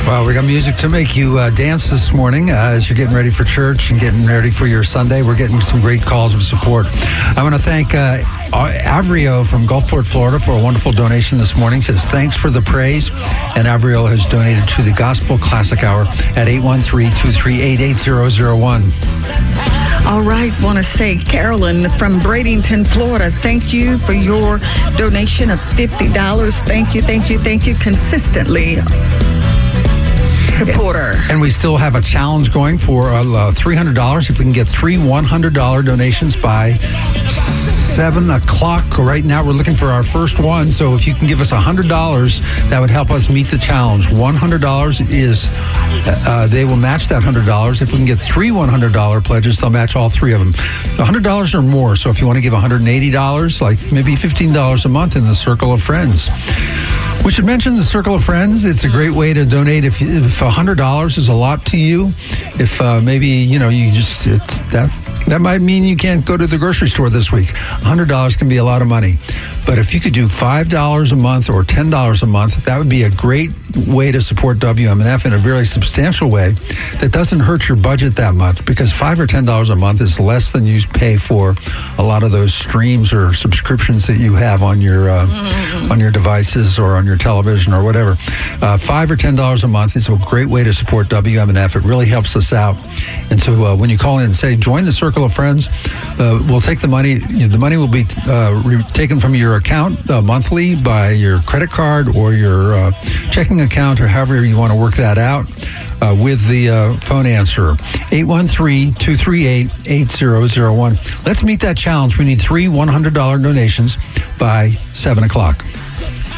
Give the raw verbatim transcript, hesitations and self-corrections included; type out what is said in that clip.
Well, we got music to make you uh, dance this morning uh, as you're getting ready for church and getting ready for your Sunday. We're getting some great calls of support. I want to thank uh, Avrio from Gulfport, Florida, for a wonderful donation this morning. Says, thanks for the praise. And Avrio has donated to the Gospel Classic Hour at eight one three, two three eight, eight zero zero one. All right, want to say, Carolyn from Bradenton, Florida, thank you for your donation of fifty dollars. Thank you, thank you, thank you. Consistently supporter. And we still have a challenge going for uh, three hundred dollars. If we can get three one hundred dollars donations by seven o'clock. Right now, we're looking for our first one. So if you can give us one hundred dollars, that would help us meet the challenge. one hundred dollars is, uh, they will match that one hundred dollars. If we can get three one hundred dollars pledges, they'll match all three of them. one hundred dollars or more. So if you want to give one hundred eighty dollars, like maybe fifteen dollars a month in the Circle of Friends. We should mention the Circle of Friends. It's a great way to donate. If, if one hundred dollars is a lot to you, if uh, maybe, you know, you just, it's that, that might mean you can't go to the grocery store this week. one hundred dollars can be a lot of money. But if you could do five dollars a month or ten dollars a month, that would be a great way to support W M N F in a very substantial way that doesn't hurt your budget that much, because five or ten dollars a month is less than you pay for a lot of those streams or subscriptions that you have on your uh, mm-hmm. on your devices or on your television or whatever. Uh, five or ten dollars a month is a great way to support W M N F. It really helps us out. And so uh, when you call in and say, join the Circle of Friends, uh, we'll take the money. The money will be uh, re- taken from your account uh, monthly by your credit card or your uh, checking account, or however you want to work that out, uh, with the uh, phone answer, eight one three, two three eight, eight zero zero one. Let's meet that challenge. We need three one hundred dollars donations by seven o'clock.